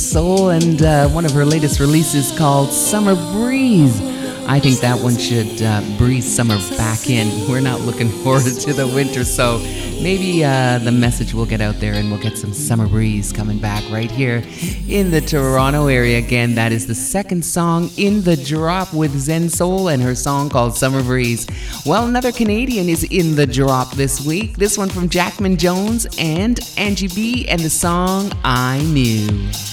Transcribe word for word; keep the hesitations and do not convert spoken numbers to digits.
Soul and uh, one of her latest releases called Summer Breeze. I think that one should uh, breeze summer back in. We're not looking forward to the winter, so maybe uh, the message will get out there and we'll get some summer breeze coming back right here in the Toronto area. Again, that is the second song in the drop with Zen Soul and her song called Summer Breeze. Well, another Canadian is in the drop this week. This one from Jackman Jones and Angie B and the song I Knew.